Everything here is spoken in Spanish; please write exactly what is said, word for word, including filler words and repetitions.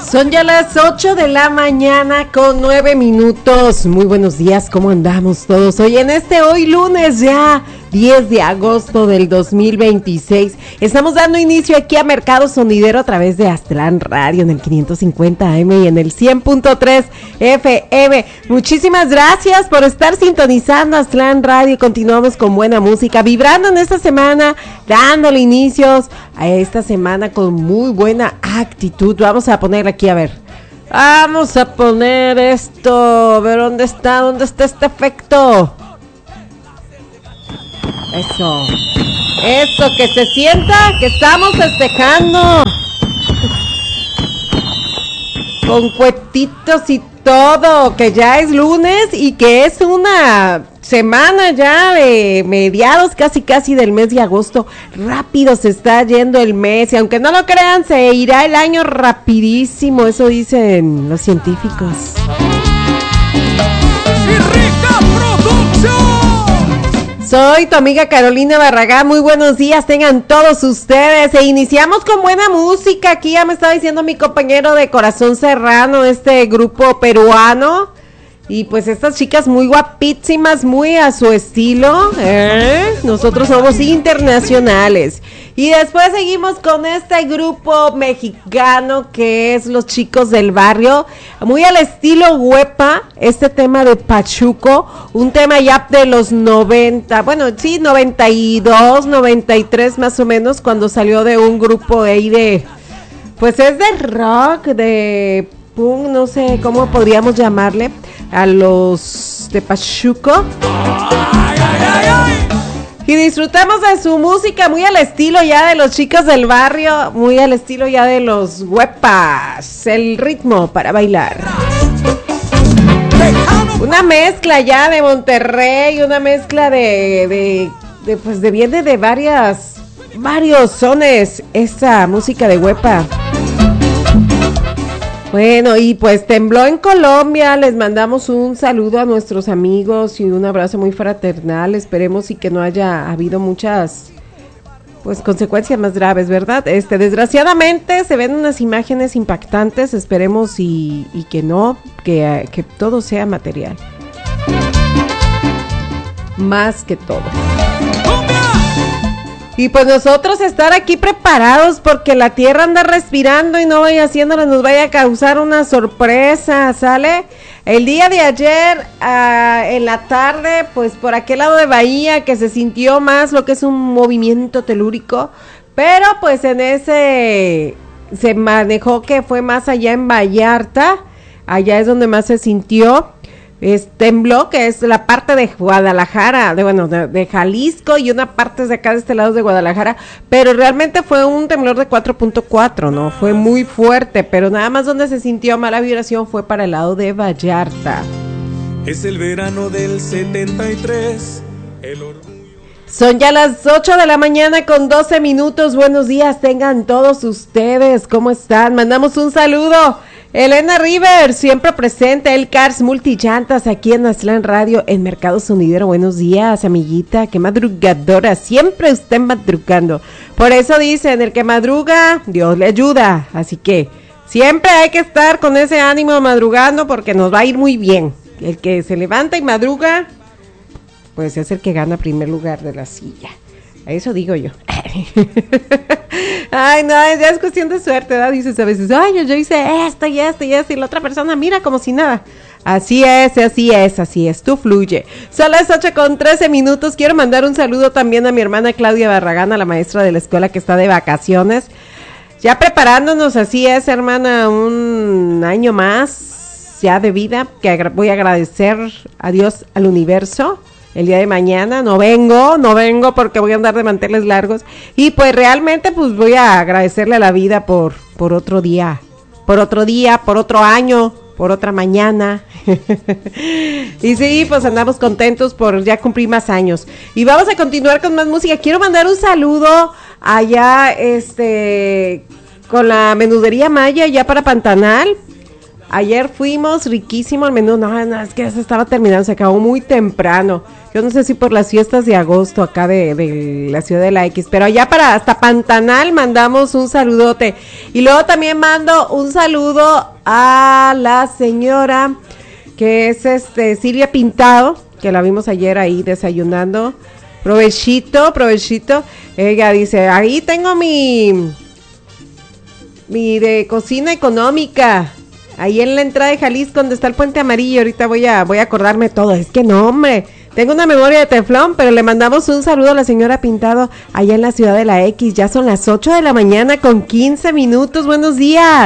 Son ya las ocho de la mañana con nueve minutos. Muy buenos días, ¿cómo andamos todos? Hoy en este, hoy lunes ya, diez de agosto del dos mil veintiséis. Estamos dando inicio aquí a Mercado Sonidero a través de Aztlán Radio en el quinientos cincuenta A M y en el cien punto tres F M. Muchísimas gracias por estar sintonizando Aztlán Radio. Continuamos con buena música, vibrando en esta semana, dándole inicios a esta semana con muy buena actitud. Vamos a poner aquí, a ver, vamos a poner esto, a ver dónde está, dónde está este efecto. Eso, eso, que se sienta que estamos festejando con cuetitos y todo, que ya es lunes y que es una semana ya de mediados casi casi del mes de agosto. Rápido se está yendo el mes y aunque no lo crean, se irá el año rapidísimo, eso dicen los científicos. Soy tu amiga Carolina Barragán, muy buenos días tengan todos ustedes, e iniciamos con buena música. Aquí ya me estaba diciendo mi compañero de Corazón Serrano, este grupo peruano, y pues estas chicas muy guapísimas, muy a su estilo, ¿eh? Nosotros somos internacionales. Y después seguimos con este grupo mexicano que es Los Chicos del Barrio, muy al estilo Huepa, este tema de Pachuco, un tema ya de los noventa, bueno, sí, noventa y dos, noventa y tres más o menos, cuando salió de un grupo ahí de, pues es de rock, de punk, no sé cómo podríamos llamarle, a los de Pachuco. Ay, ay, ay, ay. Y disfrutamos de su música muy al estilo ya de Los Chicos del Barrio, muy al estilo ya de los Huepas, el ritmo para bailar. Una mezcla ya de Monterrey, una mezcla de, de, de pues de viene de varias, varios sones, esta música de Huepa. Bueno, y pues tembló en Colombia, les mandamos un saludo a nuestros amigos y un abrazo muy fraternal, esperemos y que no haya habido muchas, pues, consecuencias más graves, ¿verdad? Este, desgraciadamente se ven unas imágenes impactantes, esperemos y, y que no, que, que todo sea material, más que todo. Y pues nosotros estar aquí preparados porque la tierra anda respirando y no vaya haciéndola, nos vaya a causar una sorpresa, ¿sale? El día de ayer, uh, en la tarde, pues por aquel lado de Bahía, que se sintió más lo que es un movimiento telúrico, pero pues en ese se manejó que fue más allá en Vallarta, allá es donde más se sintió. Es, tembló, que es la parte de Guadalajara, de bueno, de, de Jalisco y una parte de acá de este lado de Guadalajara, pero realmente fue un temblor de cuatro punto cuatro, ¿no? Fue muy fuerte, pero nada más donde se sintió mala vibración fue para el lado de Vallarta. Es el verano del setenta y tres, el orgullo. Son ya las ocho de la mañana con doce minutos, buenos días tengan todos ustedes, ¿cómo están? Mandamos un saludo. Elena River, siempre presente, el Cars Multillantas aquí en Aztlán Radio, en Mercado Sonidero. Buenos días, amiguita, qué madrugadora, siempre usted madrugando. Por eso dicen, el que madruga, Dios le ayuda. Así que siempre hay que estar con ese ánimo madrugando porque nos va a ir muy bien. El que se levanta y madruga, pues es el que gana primer lugar de la silla. Eso digo yo. Ay, no, ya es cuestión de suerte, ¿verdad? Dices a veces, ay, yo, yo hice esto y esto y esto, y la otra persona mira como si nada. Así es, así es, así es, tú fluye. Son las ocho con trece minutos, quiero mandar un saludo también a mi hermana Claudia Barragán, a la maestra de la escuela que está de vacaciones. Ya preparándonos, así es, hermana, un año más ya de vida, que agra- voy a agradecer a Dios, al universo. El día de mañana no vengo, no vengo porque voy a andar de manteles largos y pues realmente pues voy a agradecerle a la vida por, por otro día, por otro día, por otro año, por otra mañana. Y sí, pues andamos contentos por ya cumplir más años. Y vamos a continuar con más música. Quiero mandar un saludo allá, este, con la menudería Maya, ya para Pantanal. Ayer fuimos, riquísimo el menú, no, no, es que ya se estaba terminando, se acabó muy temprano. Yo no sé si por las fiestas de agosto acá de, de la ciudad de la X, pero allá para hasta Pantanal mandamos un saludote. Y luego también mando un saludo a la señora que es este Silvia Pintado, que la vimos ayer ahí desayunando. Provechito, provechito. Ella dice, ahí tengo mi, mi de cocina económica. Ahí en la entrada de Jalisco, donde está el Puente Amarillo, ahorita voy a, voy a acordarme todo. Es que no, hombre, tengo una memoria de teflón, pero le mandamos un saludo a la señora Pintado allá en la ciudad de la X. Ya son las ocho de la mañana con quince minutos. Buenos días.